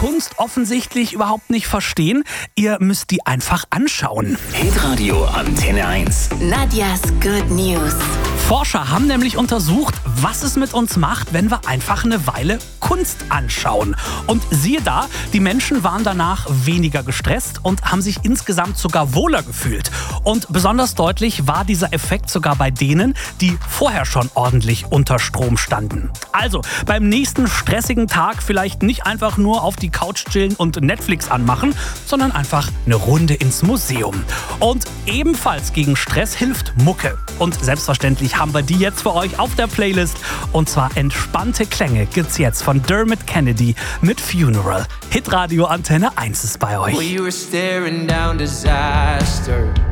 Kunst offensichtlich überhaupt nicht verstehen? Ihr müsst die einfach anschauen. Hitradio Antenne 1. Nadias Good News. Forscher haben nämlich untersucht, was es mit uns macht, wenn wir einfach eine Weile Kunst anschauen. Und siehe da, die Menschen waren danach weniger gestresst und haben sich insgesamt sogar wohler gefühlt. Und besonders deutlich war dieser Effekt sogar bei denen, die vorher schon ordentlich unter Strom standen. Also beim nächsten stressigen Tag vielleicht nicht einfach nur auf die Couch chillen und Netflix anmachen, sondern einfach eine Runde ins Museum. Und ebenfalls gegen Stress hilft Mucke. Und selbstverständlich haben wir die jetzt für euch auf der Playlist. Und zwar entspannte Klänge gibt's jetzt von Dermot Kennedy mit Funeral. Hitradio Antenne 1 ist bei euch. Well, you were staring down disaster.